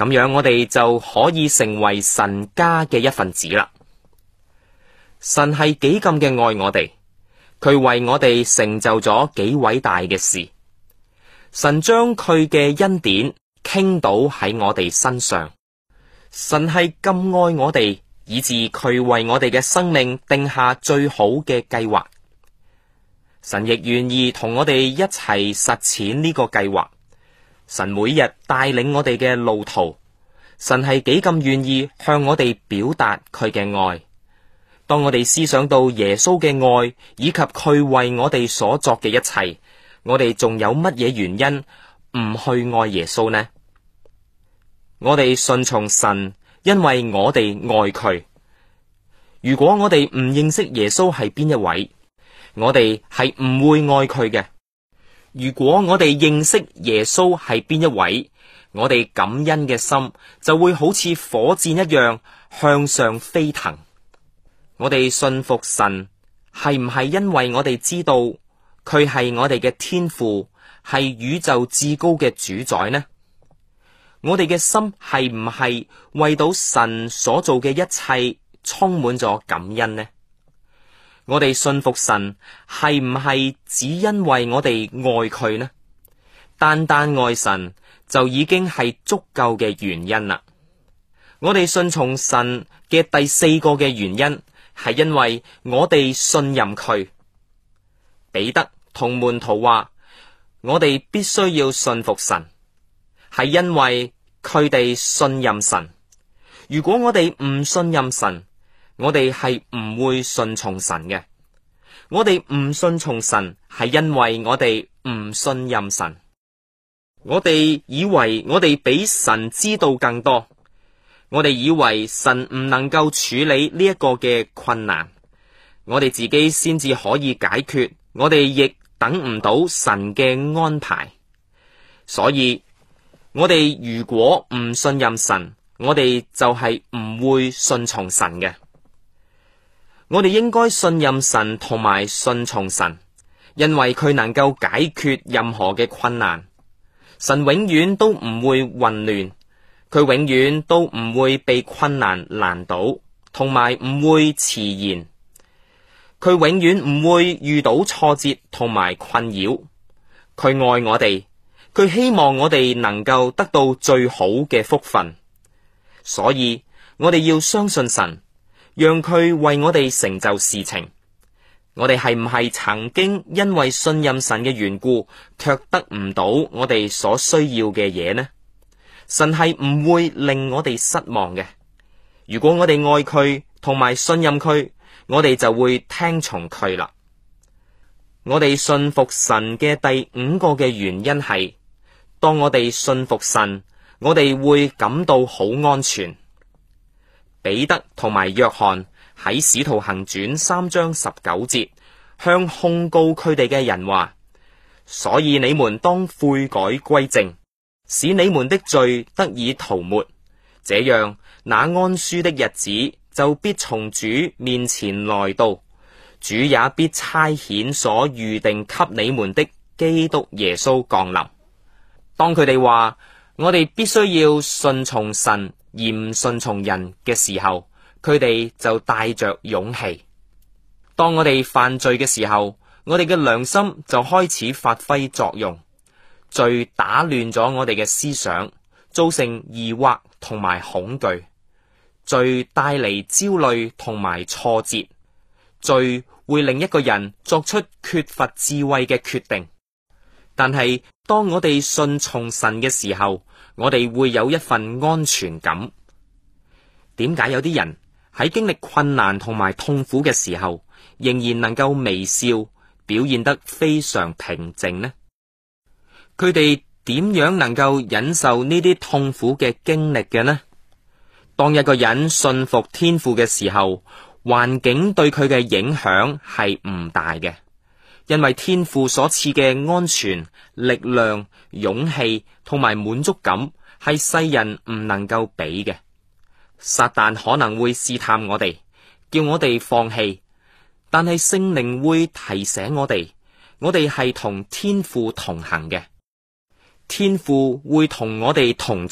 咁樣我哋就可以成為神家嘅一份子啦。神係幾咁嘅愛我哋，佢為我哋成就咗幾偉大嘅事。神將佢嘅恩典傾倒喺我哋身上。神係咁愛我哋，以致佢為我哋嘅生命定下最好嘅計劃。神亦願意同我哋一齊實踐呢個計劃。神每日帶領我哋嘅路途，神係幾咁願意向我哋表達佢嘅愛。當我哋思想到耶穌嘅愛，以及佢為我哋所作嘅一切，我哋仲有乜嘢原因唔去愛耶穌呢？我哋順從神，因為我哋愛佢。如果我哋唔認識耶穌係邊一位，我哋係唔會愛佢嘅。如果我哋認識耶穌係邊一位，我哋感恩嘅心就會好似火箭一樣向上飛騰。我哋信服神，係唔係因為我哋知道佢係我哋嘅天父，係宇宙至高嘅主宰呢？我哋嘅心係唔係為到神所做嘅一切充滿咗感恩呢？我哋信服神係唔係只因為我哋愛佢呢？單單愛神就已經係足夠嘅原因啦。我哋信從神嘅第四個嘅原因係因為我哋信任佢。彼得同門徒話，我哋必須要信服神，係因為佢哋信任神。如果我哋唔信任神，我哋係唔會順從神嘅。我哋唔順從神，係因為我哋唔信任神。我哋以為我哋比神知道更多，我哋以為神唔能夠處理呢一個嘅困難，我哋自己先至可以解決，我哋亦等唔到神嘅安排。所以我哋如果唔信任神，我哋就係唔會順從神嘅。我哋應該信任神同埋順從神，因為佢能夠解決任何嘅困難。神永遠都唔會混亂，佢永遠都唔會被困難難倒，同埋唔會遲延。佢永遠唔會遇到挫折同埋困擾。佢愛我哋，佢希望我哋能夠得到最好嘅福分。所以我哋要相信神，讓佢為我哋成就事情。我哋係唔係曾經因為信任神嘅緣故，卻得唔到我哋所需要嘅嘢呢？神係唔會令我哋失望嘅。如果我哋愛佢同埋信任佢，我哋就會聽從佢啦。我哋信服神嘅第五個嘅原因係，當我哋信服神，我哋會感到好安全。彼得同埋約翰喺使徒行傳3章19節向控告佢哋嘅人話，所以你們當悔改歸正，使你們的罪得以塗抹，這樣那安舒的日子就必從主面前來到，主也必差遣所預定給你們的基督耶穌降臨。當佢哋話我哋必須要順從神而唔順從人嘅時候，佢哋就帶着勇氣。當我哋犯罪嘅時候，我哋嘅良心就開始發揮作用，罪打亂咗我哋嘅思想，造成疑惑同埋恐懼，罪帶嚟焦慮同埋挫折，罪會令一個人作出缺乏智慧嘅決定。但係當我哋順從神嘅時候，我哋會有一份安全感。點解有啲人喺經歷困難同埋痛苦嘅時候，仍然能夠微笑，表現得非常平靜呢？佢哋點樣能夠忍受呢啲痛苦嘅經歷嘅呢？當一個人信服天父嘅時候，環境對佢嘅影響係唔大嘅，因為天父所賜嘅安全、力量、勇氣同埋滿足感係世人唔能夠比嘅。撒旦可能會試探我哋，叫我哋放棄，但係聖靈會提醒我哋係同天父同行嘅，天父會同我哋同